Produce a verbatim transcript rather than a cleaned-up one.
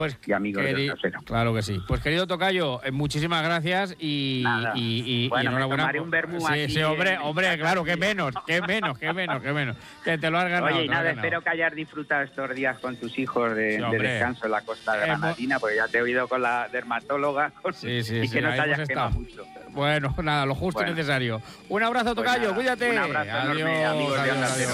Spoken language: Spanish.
Pues, y amigos queri- de Onda Cero. Claro que sí. Pues querido tocayo, eh, muchísimas gracias y, Nada. y, y, Bueno, y me enhorabuena. tomaré un vermú Sí, aquí sí, hombre, en- hombre, claro, que menos, que menos, que menos, que menos. Que te lo has ganado. Oye, y te lo has nada, ganado. espero que hayas disfrutado estos días con tus hijos de, Sí, de hombre. descanso en la costa Hemos- granadina, porque ya te he oído con la dermatóloga con- Sí, sí, y sí, que no ahí te hayas hemos quemado estado. mucho. Bueno, nada, lo justo y Bueno. necesario. Un abrazo, Pues tocayo, nada, cuídate. un abrazo enorme, Adiós, amigos de adiós, Onda Cero. adiós.